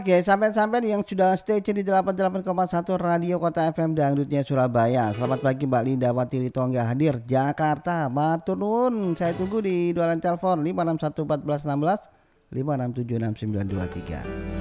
Oke, sampai-sampai yang sudah stay tune di 88,1 Radio Kota FM Dangdutnya Surabaya. Selamat pagi Mbak Linda Watiri Tongga hadir Jakarta. Matur nuwun. Saya tunggu di dualan telepon 561 14 16 567 6923.